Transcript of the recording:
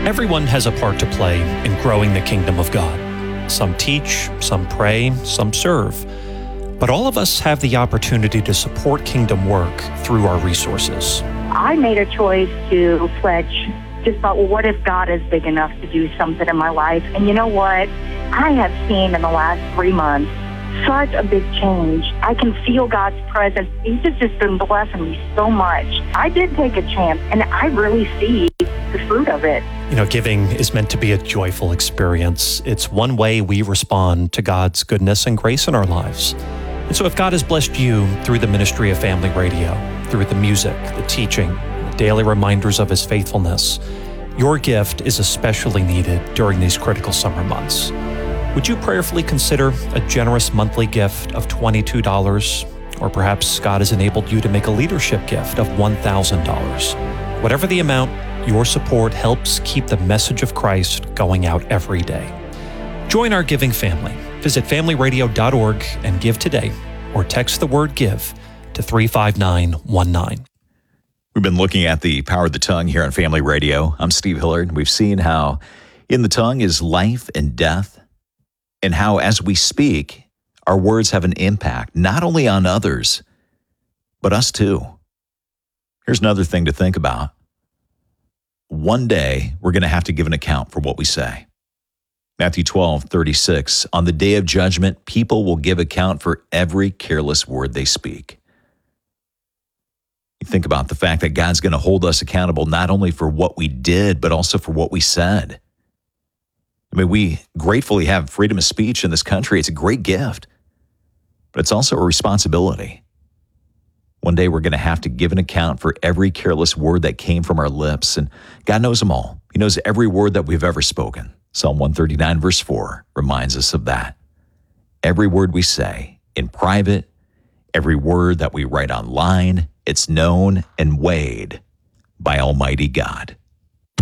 Everyone has a part to play in growing the kingdom of God. Some teach, some pray, some serve. But all of us have the opportunity to support kingdom work through our resources. I made a choice to pledge. Just thought, well, what if God is big enough to do something in my life? And you know what? I have seen in the last 3 months such a big change. I can feel God's presence. He's just been blessing me so much. I did take a chance, and I really see the fruit of it. You know, giving is meant to be a joyful experience. It's one way we respond to God's goodness and grace in our lives. And so if God has blessed you through the ministry of Family Radio, through the music, the teaching, the daily reminders of His faithfulness, your gift is especially needed during these critical summer months. Would you prayerfully consider a generous monthly gift of $22? Or perhaps God has enabled you to make a leadership gift of $1,000. Whatever the amount, your support helps keep the message of Christ going out every day. Join our giving family. Visit familyradio.org and give today, or text the word GIVE to 35919. We've been looking at the power of the tongue here on Family Radio. I'm Steve Hillard. We've seen how in the tongue is life and death, and how as we speak, our words have an impact, not only on others, but us too. Here's another thing to think about. One day, we're going to have to give an account for what we say. Matthew 12:36, on the day of judgment, people will give account for every careless word they speak. You think about the fact that God's going to hold us accountable not only for what we did, but also for what we said. I mean, we gratefully have freedom of speech in this country. It's a great gift, but it's also a responsibility. One day we're going to have to give an account for every careless word that came from our lips, and God knows them all. He knows every word that we've ever spoken. Psalm 139 verse 4 reminds us of that. Every word we say in private, every word that we write online, it's known and weighed by Almighty God.